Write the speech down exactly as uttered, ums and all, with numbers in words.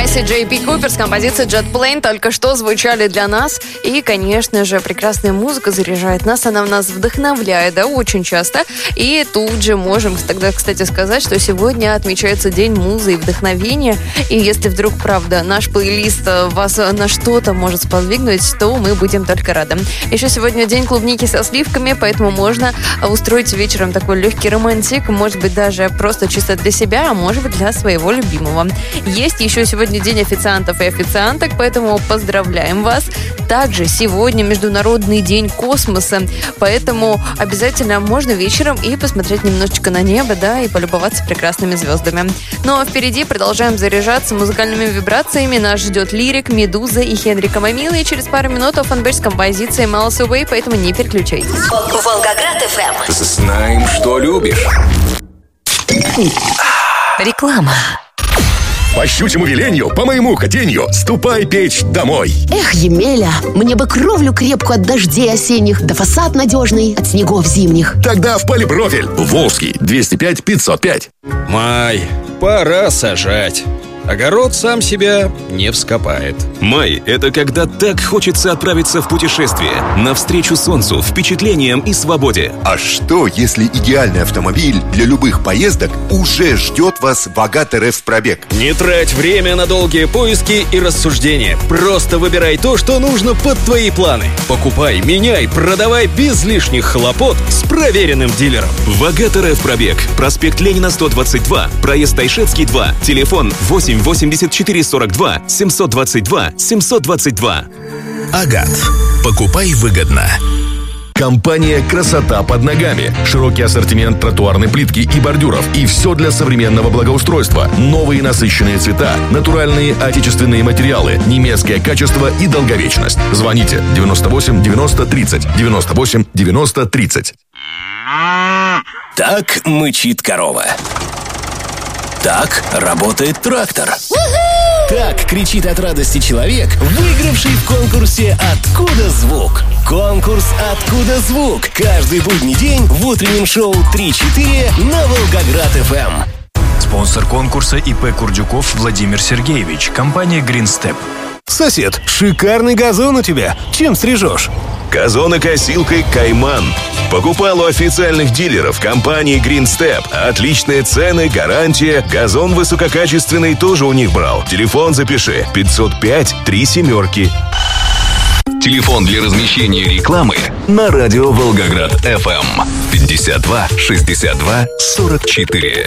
Джесси Джей Пи Купер с композицией Jet Plane только что звучали для нас. И, конечно же, прекрасная музыка заряжает нас, она нас вдохновляет, да, очень часто. И тут же можем тогда, кстати, сказать, что сегодня отмечается День музы и вдохновения. И если вдруг, правда, наш плейлист вас на что-то может сподвигнуть, то мы будем только рады. Еще сегодня день клубники со сливками, поэтому можно устроить вечером такой легкий романтик, может быть, даже просто чисто для себя, а может быть, для своего любимого. Есть еще сегодня день официантов и официанток, поэтому поздравляем вас. Также сегодня Международный день космоса, поэтому обязательно можно вечером и посмотреть немножечко на небо, да, и полюбоваться прекрасными звездами. Ну а впереди продолжаем заряжаться музыкальными вибрациями. Нас ждет Лирик, Медуза и Хенрика Мамила, и через пару минут оффенбэч с композицией Miles Away, поэтому не переключайтесь. Волгоград эф эм. Знаем, что любишь. Реклама. По щучьему велению, по моему хотению, ступай печь домой. Эх, Емеля, мне бы кровлю крепкую от дождей осенних, да фасад надежный от снегов зимних. Тогда в Полипрофиль. Волжский, двести пять пятьсот пять. Май, пора сажать. Огород сам себя не вскопает. Май – это когда так хочется отправиться в путешествие, навстречу солнцу, впечатлениям и свободе. А что, если идеальный автомобиль для любых поездок уже ждет вас в Агат эр эф пробег? Не трать время на долгие поиски и рассуждения. Просто выбирай то, что нужно под твои планы. Покупай, меняй, продавай без лишних хлопот с проверенным дилером. В Агат эр эф пробег. Проспект Ленина, сто двадцать два. Проезд Тайшетский, два. Телефон восемь восемьдесят четыре сорок два семьсот двадцать два семьсот двадцать два. Агат. Покупай выгодно. Компания «Красота под ногами». Широкий ассортимент тротуарной плитки и бордюров. И все для современного благоустройства. Новые насыщенные цвета, натуральные отечественные материалы, немецкое качество и долговечность. Звоните девяносто восемь девяносто тридцать девяносто восемь девяносто тридцать. Так мычит корова. Так работает трактор. Так кричит от радости человек, выигравший в конкурсе «Откуда звук?». Конкурс «Откуда звук?» каждый будний день в утреннем шоу три-четыре на Волгоград эф эм. Спонсор конкурса И П Курдюков Владимир Сергеевич. Компания Green Step. Сосед, шикарный газон у тебя. Чем стрижешь? Газонокосилкой «Кайман». Покупал у официальных дилеров компании Green Step. Отличные цены, гарантия. Газон высококачественный тоже у них брал. Телефон запиши. пятьсот пять три семерки. Телефон для размещения рекламы на радио Волгоград эф эм пятьдесят два шестьдесят два сорок четыре.